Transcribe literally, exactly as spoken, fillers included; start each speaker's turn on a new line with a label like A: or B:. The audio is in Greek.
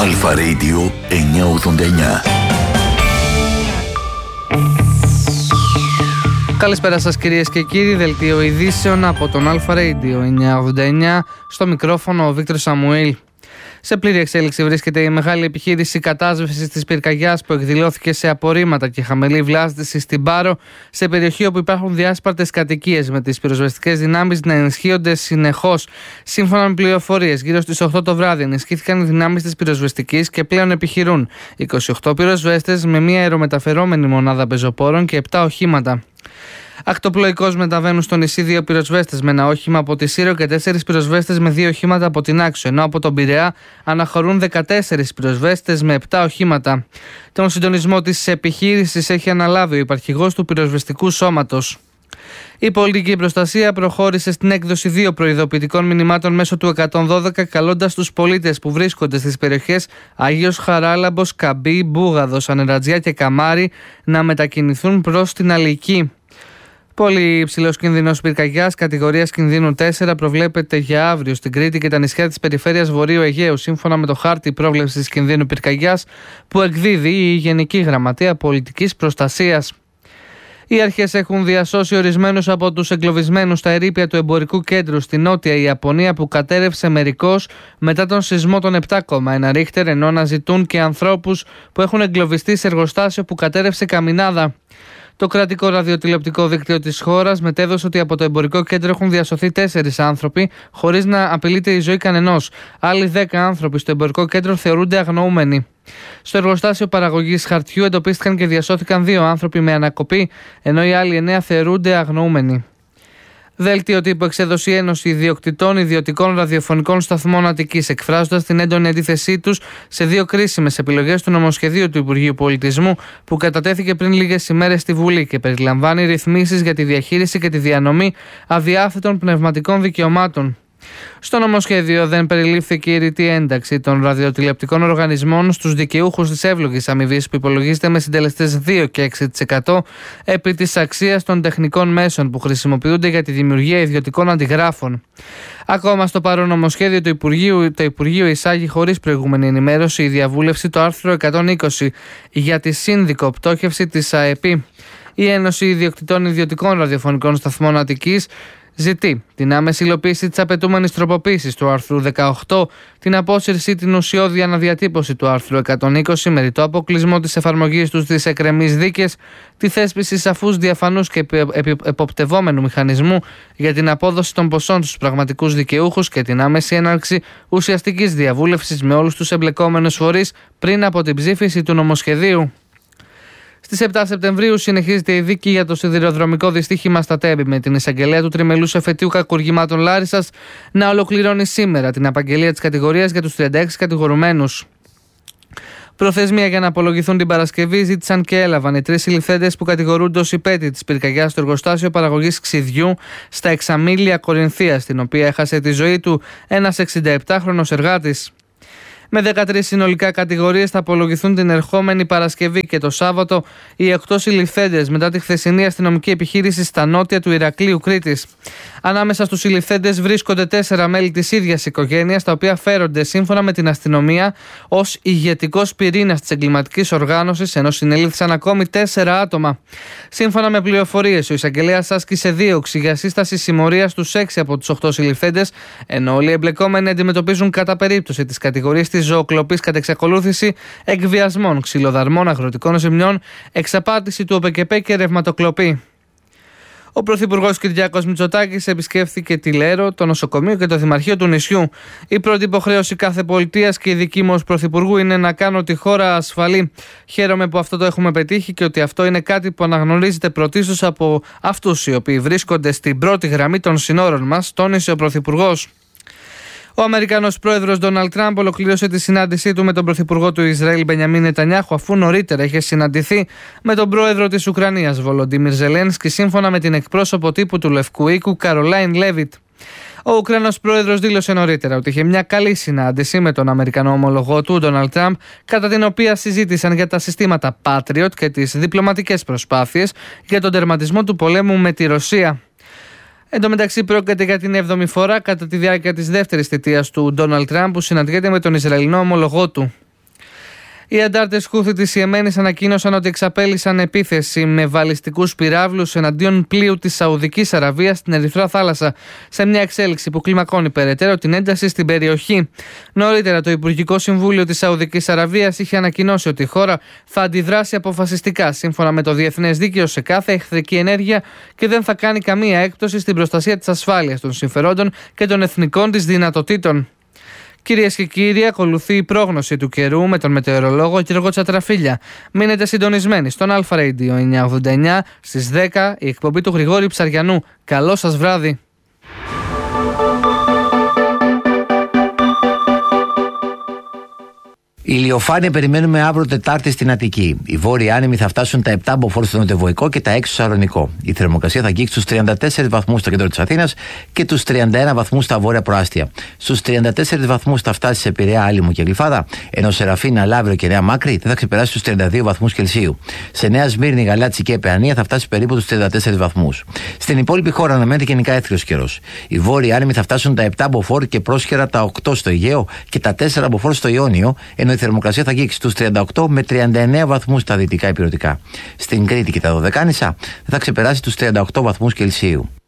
A: Αλφα Radio εννιακόσια ογδόντα εννιά.
B: Καλησπέρα σας κυρίες και κύριοι, δελτίο ειδήσεων από τον Αλφα Radio εννιακόσια ογδόντα εννιά, στο μικρόφωνο ο Βίκτορ Σαμουήλ. Σε πλήρη εξέλιξη βρίσκεται η μεγάλη επιχείρηση κατάσβεσης της πυρκαγιάς που εκδηλώθηκε σε απορρίμματα και χαμηλή βλάστηση στην Πάρο, σε περιοχή όπου υπάρχουν διάσπαρτες κατοικίες, με τις πυροσβεστικές δυνάμεις να ενισχύονται συνεχώς. Σύμφωνα με πληροφορίες, γύρω στις οκτώ το βράδυ ενισχύθηκαν οι δυνάμεις της πυροσβεστικής και πλέον επιχειρούν είκοσι οκτώ πυροσβέστες με μία αερομεταφερόμενη μονάδα πεζοπόρων και επτά οχήματα. Ακτοπλοϊκώς μεταβαίνουν στο νησί δύο πυροσβέστες με ένα όχημα από τη Σύρο και τέσσερις πυροσβέστες με δύο οχήματα από την Άξο, ενώ από τον Πειραιά αναχωρούν δεκατέσσερις πυροσβέστες με επτά οχήματα. Τον συντονισμό της επιχείρησης έχει αναλάβει ο υπαρχηγός του πυροσβεστικού σώματος. Η πολιτική προστασία προχώρησε στην έκδοση δύο προειδοποιητικών μηνυμάτων μέσω του εκατόν δώδεκα, καλώντας τους πολίτες που βρίσκονται στις περιοχές Αγίος Χαράλαμπος, Καμπή, Μπούγαδος, Ανερατζιά και Καμάρι να μετακινηθούν προς την Αλική. Πολύ υψηλός κίνδυνος πυρκαγιάς κατηγορίας κινδύνου τέσσερα προβλέπεται για αύριο στην Κρήτη και τα νησιά της περιφέρειας Βορείου Αιγαίου, σύμφωνα με το χάρτη πρόβλεψης κινδύνου πυρκαγιάς που εκδίδει η Γενική Γραμματεία Πολιτικής Προστασίας. Οι αρχές έχουν διασώσει ορισμένους από τους εγκλωβισμένους στα ερείπια του εμπορικού κέντρου στη Νότια Ιαπωνία που κατέρευσε μερικώς μετά τον σεισμό των επτά κόμμα ένα ρίχτερ, ενώ αναζητούν και ανθρώπους που έχουν εγκλωβιστεί σε εργοστάσιο που κατέρευσε καμινάδα. Το κρατικό ραδιοτηλεοπτικό δίκτυο της χώρας μετέδωσε ότι από το εμπορικό κέντρο έχουν διασωθεί τέσσερις άνθρωποι χωρίς να απειλείται η ζωή κανενός. Άλλοι δέκα άνθρωποι στο εμπορικό κέντρο θεωρούνται αγνοούμενοι. Στο εργοστάσιο παραγωγής χαρτιού εντοπίστηκαν και διασώθηκαν δύο άνθρωποι με ανακοπή, ενώ οι άλλοι εννέα θεωρούνται αγνοούμενοι. Δέλτιο τύπου εξέδωσε η Ένωση Ιδιοκτητών Ιδιωτικών Ραδιοφωνικών Σταθμών Αττικής, εκφράζοντας την έντονη αντίθεσή τους σε δύο κρίσιμες επιλογές του νομοσχεδίου του Υπουργείου Πολιτισμού που κατατέθηκε πριν λίγες ημέρες στη Βουλή και περιλαμβάνει ρυθμίσεις για τη διαχείριση και τη διανομή αδιάθετων πνευματικών δικαιωμάτων. Στο νομοσχέδιο δεν περιλήφθηκε η ρητή ένταξη των ραδιοτηλεοπτικών οργανισμών στους δικαιούχους της εύλογης αμοιβής που υπολογίζεται με συντελεστές δύο και έξι τοις εκατό επί της αξίας των τεχνικών μέσων που χρησιμοποιούνται για τη δημιουργία ιδιωτικών αντιγράφων. Ακόμα στο παρόν νομοσχέδιο του Υπουργείου, το Υπουργείο εισάγει χωρίς προηγούμενη ενημέρωση η διαβούλευση το άρθρο εκατόν είκοσι για τη σύνδικο πτώχευση της ΑΕΠ. Η Ένωση Ιδιοκτητών Ιδιωτικών Ραδιοφωνικών Σταθμών Αττικής ζητεί την άμεση υλοποίηση της απαιτούμενης τροποποίησης του άρθρου δεκαοκτώ, την απόσυρση, την ουσιώδη αναδιατύπωση του άρθρου εκατόν είκοσι με ρητό αποκλεισμό της εφαρμογής του στις εκκρεμείς δίκες, τη θέσπιση σαφούς, διαφανούς και εποπτευόμενου μηχανισμού για την απόδοση των ποσών στους πραγματικούς δικαιούχους και την άμεση έναρξη ουσιαστικής διαβούλευσης με όλους τους εμπλεκόμενους φορείς πριν από την ψήφιση του νομοσχεδίου. Στις επτά Σεπτεμβρίου συνεχίζεται η δίκη για το σιδηροδρομικό δυστύχημα στα Τέμπη, με την εισαγγελέα του τριμελούς εφετείου κακουργημάτων Λάρισσας να ολοκληρώνει σήμερα την απαγγελία της κατηγορίας για τους τριάντα έξι κατηγορουμένους. Προθεσμία για να απολογηθούν την Παρασκευή ζήτησαν και έλαβαν οι τρεις συλληφθέντες που κατηγορούνται ως υπέτειοι της πυρκαγιάς στο εργοστάσιο παραγωγής ξυδιού στα Εξαμήλια Κορινθίας, στην οποία έχασε τη ζωή του ένας εξηνταεπτάχρονος εργάτης. Με δεκατρείς συνολικά κατηγορίες θα απολογηθούν την ερχόμενη Παρασκευή και το Σάββατο οι οκτώ συλληφθέντες μετά τη χθεσινή αστυνομική επιχείρηση στα νότια του Ηρακλείου Κρήτης. Ανάμεσα στους συλληφθέντες βρίσκονται τέσσερα μέλη της ίδιας οικογένειας, τα οποία φέρονται σύμφωνα με την αστυνομία ως ηγετικός πυρήνας της εγκληματικής οργάνωσης, ενώ συνελήφθησαν ακόμη τέσσερα άτομα. Σύμφωνα με πληροφορίες, ο εισαγγελέας άσκησε δίωξη για σύσταση συμμορίας στους έξι από τους οκτώ συλληφθέντες, ενώ όλοι οι εμπλεκόμενοι αντιμετωπίζουν κατά περίπτωση τις κατηγορίες της ζωοκλοπής κατ' εξακολούθηση, εκβιασμών, ξυλοδαρμών, αγροτικών ζημιών, εξαπάτηση του ΟΠΕΚΕΠΕ και ρευματοκλοπή. Ο Πρωθυπουργός Κυριάκος Μητσοτάκης επισκέφθηκε τη Λέρο, το νοσοκομείο και το Δημαρχείο του νησιού. Η πρώτη υποχρέωση κάθε πολιτείας και η δική μου ως Πρωθυπουργού είναι να κάνω τη χώρα ασφαλή. Χαίρομαι που αυτό το έχουμε πετύχει και ότι αυτό είναι κάτι που αναγνωρίζεται πρωτίστως από αυτούς οι οποίοι βρίσκονται στην πρώτη γραμμή των συνόρων μας, τόνισε ο Πρωθυπουργός. Ο Αμερικανός πρόεδρος Ντόναλντ Τραμπ ολοκλήρωσε τη συνάντησή του με τον πρωθυπουργό του Ισραήλ Μπενιαμίν Νετανιάχου, αφού νωρίτερα είχε συναντηθεί με τον πρόεδρο της Ουκρανίας Βολοντίμιρ Ζελένσκι, σύμφωνα με την εκπρόσωπο τύπου του Λευκού Οίκου Καρολάιν Λέβιτ. Ο Ουκρανός πρόεδρος δήλωσε νωρίτερα ότι είχε μια καλή συνάντηση με τον Αμερικανό ομολογό του, Ντόναλντ Τραμπ, κατά την οποία συζήτησαν για τα συστήματα Patriot και τις διπλωματικές προσπάθειες για τον τερματισμό του πολέμου με τη Ρωσία. Εν τω μεταξύ, πρόκειται για την έβδομη φορά κατά τη διάρκεια της δεύτερης θητείας του Ντόναλντ Τραμπ που συναντιέται με τον Ισραηλινό ομολογό του. Οι αντάρτες Χούθη της Ιεμένης ανακοίνωσαν ότι εξαπέλυσαν επίθεση με βαλιστικούς πυράβλους εναντίον πλοίου της Σαουδικής Αραβίας στην Ερυθρά Θάλασσα, σε μια εξέλιξη που κλιμακώνει περαιτέρω την ένταση στην περιοχή. Νωρίτερα, το Υπουργικό Συμβούλιο της Σαουδικής Αραβίας είχε ανακοινώσει ότι η χώρα θα αντιδράσει αποφασιστικά σύμφωνα με το διεθνές δίκαιο σε κάθε εχθρική ενέργεια και δεν θα κάνει καμία έκπτωση στην προστασία της ασφάλειας των συμφερόντων και των εθνικών της δυνατοτήτων. Κυρίες και κύριοι, ακολουθεί η πρόγνωση του καιρού με τον μετεωρολόγο Γιώργο Τσατραφίλια. Μείνετε συντονισμένοι στον Αλφα Radio εννιακόσια ογδόντα εννιά στις δέκα, η εκπομπή του Γρηγόρη Ψαριανού. Καλό σας βράδυ.
C: Ηλιοφάνεια περιμένουμε αύριο Τετάρτη στην Αττική. Οι βόρειοι άνεμοι θα φτάσουν τα επτά μποφόρ στο νοτιοβοϊκό και τα έξι στο Σαλονικό. Η θερμοκρασία θα αγγίξει στους τριάντα τέσσερις βαθμούς στο κέντρο της Αθήνας και τους τριάντα ένα βαθμούς στα βόρεια προάστια. Στους τριάντα τέσσερις βαθμούς θα φτάσει σε Πειραιά, Άλυμο και Γλυφάδα, ενώ Σεραφίνα, Λαύριο και Νέα Μάκρη δεν θα ξεπεράσει τους τριάντα δύο βαθμούς Κελσίου. Σε Νέα Σμύρνη, Γαλάτσι και Παιανία θα φτάσει περίπου τους τριάντα τέσσερις βαθμούς. Στην υπόλοιπη χώρα αναμένεται γενικά έθριος καιρός. Οι βόρειοι άνεμοι θα φτάσουν τα επτά μποφόρ και πρόσχερα τα οκτώ στο Αιγαίο και τα τέσσερα болохоор στο Ιόνιο, ενώ η θερμοκρασία θα αγγίξει στους τριάντα οκτώ με τριάντα εννέα βαθμούς στα δυτικά υπηρετικά. Στην Κρήτη και τα Δωδεκάνησα θα ξεπεράσει τους τριάντα οκτώ βαθμούς Κελσίου.